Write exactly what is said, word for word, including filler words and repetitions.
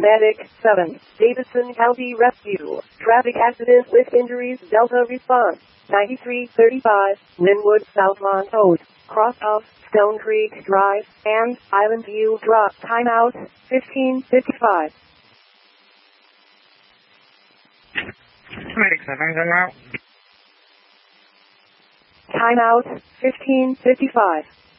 Medic seven, Davidson County Rescue. Traffic accident with injuries, Delta response. ninety-three thirty-five, Linwood Southmont Road, cross of Stone Creek Drive, and Island View Drop. Timeout, fifteen fifty-five. Medic seven, is out. Timeout, fifteen fifty-five.